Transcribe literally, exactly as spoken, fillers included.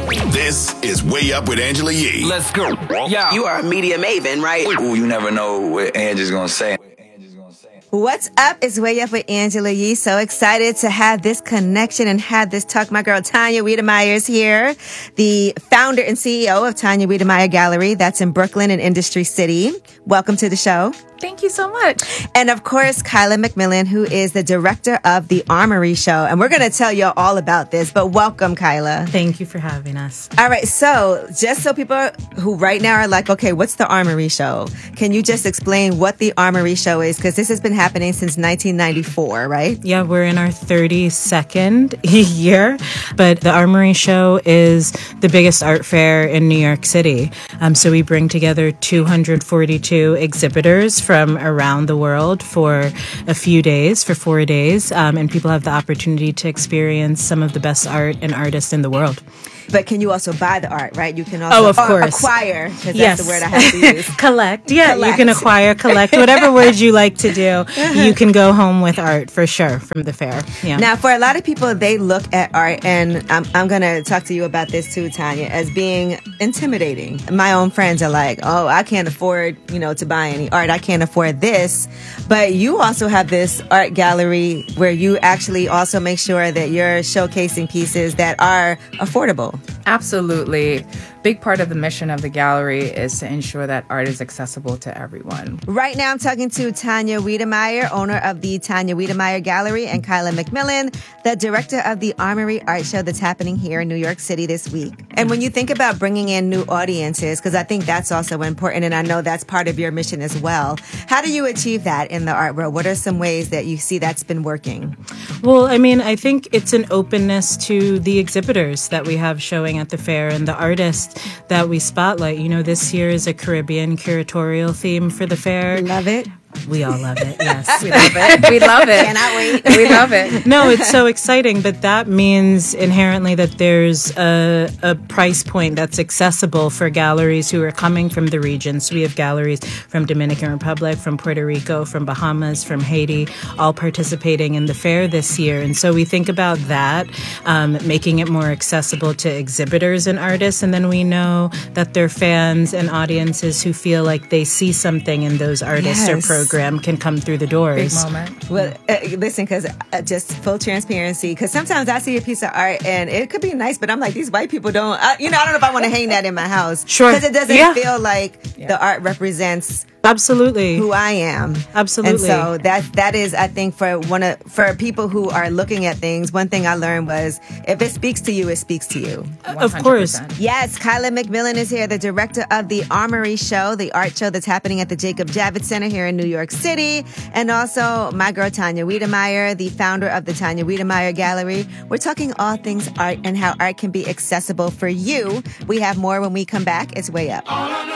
This is Way Up with Angela Yee. Let's go. Yeah. You are a media maven, right? Ooh, you never know what Angela's gonna say. What's up? It's Way Up with Angela Yee. So excited to have this connection and have this talk. My girl Tanya Wiedemeyer is here, the founder and C E O of Tanya Wiedemeyer Gallery. That's in Brooklyn and Industry City. Welcome to the show. Thank you so much. And of course, Kyla McMillan, who is the director of the Armory Show. And we're going to tell you all about this, but welcome, Kyla. Thank you for having us. All right. So just so people who right now are like, okay, what's the Armory Show? Can you just explain what the Armory Show is? Because this has been happening since nineteen ninety-four, right? Yeah, we're in our thirty-second year, but the Armory Show is the biggest art fair in New York City. Um, so we bring together two hundred forty-two exhibitors from around the world for a few days, for four days, um, and people have the opportunity to experience some of the best art and artists in the world. But can you also buy the art, right? You can also oh, of course. acquire, because yes. that's the word I have to use. Collect. Yeah, collect. You can acquire, collect, whatever words you like to do. You can go home with art for sure from the fair. Yeah. Now, for a lot of people, they look at art, and I'm, I'm going to talk to you about this too, Tanya, as being intimidating. My own friends are like, oh, I can't afford, you know, to buy any art. I can't afford this. But you also have this art gallery where you actually also make sure that you're showcasing pieces that are affordable. Absolutely. Big part of the mission of the gallery is to ensure that art is accessible to everyone. Right now I'm talking to Tanya Wiedemeyer, owner of the Tanya Wiedemeyer Gallery, and Kyla McMillan, the director of the Armory Art Show that's happening here in New York City this week. And when you think about bringing in new audiences, because I think that's also important, and I know that's part of your mission as well, how do you achieve that in the art world? What are some ways that you see that's been working? Well, I mean, I think it's an openness to the exhibitors that we have showing at the fair and the artists that we spotlight. You know, this year is a Caribbean curatorial theme for the fair. Love it. We all love it, yes. We love it. We love it. Cannot wait. We love it. No, it's so exciting, but that means inherently that there's a, a price point that's accessible for galleries who are coming from the region. So we have galleries from Dominican Republic, from Puerto Rico, from Bahamas, from Haiti, all participating in the fair this year. And so we think about that, um, making it more accessible to exhibitors and artists. And then we know that there are fans and audiences who feel like they see something in those artists Yes. or programs can come through the doors. Big moment. Well, uh, listen, because uh, just full transparency, because sometimes I see a piece of art and it could be nice, but I'm like, these white people don't, uh, you know, I don't know if I want to hang that in my house. Sure. Because it doesn't Yeah. feel like Yeah. the art represents Absolutely. who I am. Absolutely. And so that that is, I think, for one of for people who are looking at things, one thing I learned was if it speaks to you, it speaks to you. Of course. Yes, Kyla McMillan is here, the director of the Armory Show, the art show that's happening at the Jacob Javits Center here in New York City. And also my girl Tanya Wiedemeyer, the founder of the Tanya Wiedemeyer Gallery. We're talking all things art and how art can be accessible for you. We have more when we come back. It's Way Up.